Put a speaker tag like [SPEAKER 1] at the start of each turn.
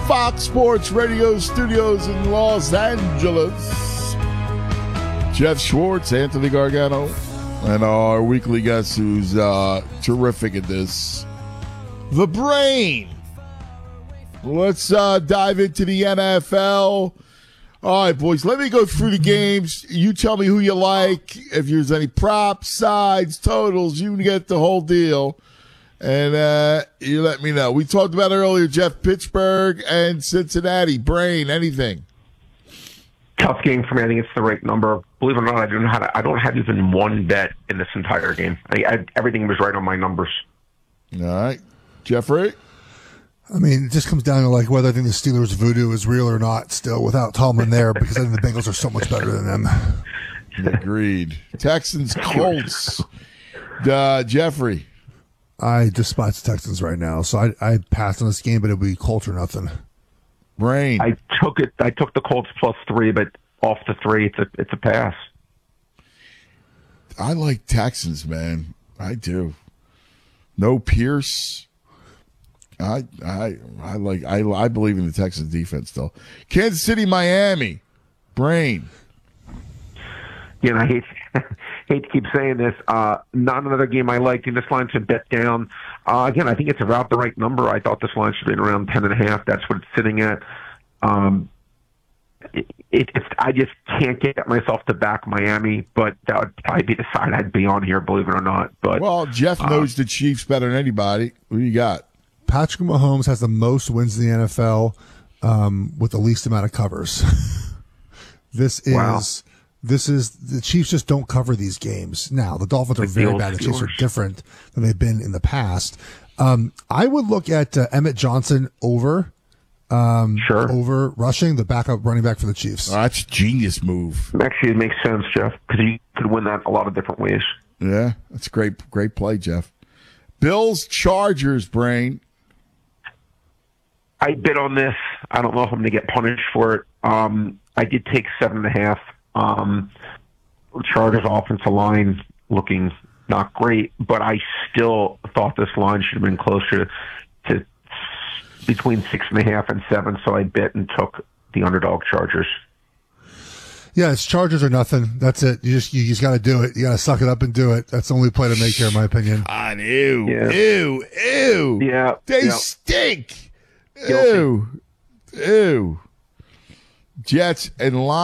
[SPEAKER 1] Fox Sports Radio studios in Los Angeles. Jeff Schwartz, Anthony Gargano, and our weekly guest who's terrific at this, The Brain. Let's dive into the NFL. All right, boys, let me go through the games. You tell me who you like. If there's any props, sides, totals, you can get the whole deal. And you let me know. We talked about earlier, Jeff, Pittsburgh and Cincinnati. Brain, anything?
[SPEAKER 2] Tough game for me. I think it's the right number. Believe it or not, I don't have even one bet in this entire game. Everything was right on my numbers.
[SPEAKER 1] All right. Jeffrey?
[SPEAKER 3] I mean, it just comes down to like whether I think the Steelers' voodoo is real or not still without Tomlin there, because I think the Bengals are so much better than them.
[SPEAKER 1] Agreed. Texans, Colts. Jeffrey?
[SPEAKER 3] I despise the Texans right now, so I passed on this game, but it'll be Colts or nothing.
[SPEAKER 1] Brain.
[SPEAKER 2] I took the Colts +3, but off the 3, it's a pass.
[SPEAKER 1] I like Texans, man. I do. No Pierce. I believe in the Texans defense still. Kansas City, Miami. Brain.
[SPEAKER 2] Yeah, I hate to keep saying this. Not another game I liked. In this line to bet down. Again, I think it's about the right number. I thought this line should be around 10.5. That's what it's sitting at. I just can't get myself to back Miami, but that would probably be the side I'd be on here, believe it or not. But
[SPEAKER 1] well, Jeff knows the Chiefs better than anybody. Who you got?
[SPEAKER 3] Patrick Mahomes has the most wins in the NFL with the least amount of covers. This is the Chiefs just don't cover these games. Now, the Dolphins are very bad. The Chiefs are different than they've been in the past. I would look at Emmett Johnson over rushing, the backup running back for the Chiefs.
[SPEAKER 1] Oh, that's a genius move.
[SPEAKER 2] Actually, it makes sense, Jeff, because you could win that a lot of different ways.
[SPEAKER 1] Yeah, that's great play, Jeff. Bills, Chargers, Brain.
[SPEAKER 2] I bid on this. I don't know if I'm going to get punished for it. I did take 7.5. Chargers offensive line looking not great, but I still thought this line should have been closer to between 6.5 and 7. So I bit and took the underdog Chargers.
[SPEAKER 3] Yeah, it's Chargers or nothing. That's it. You just got to do it. You got to suck it up and do it. That's the only play to make here, in my opinion.
[SPEAKER 1] God, ew.
[SPEAKER 2] Yeah,
[SPEAKER 1] they stink. Ew. Jets and Lions.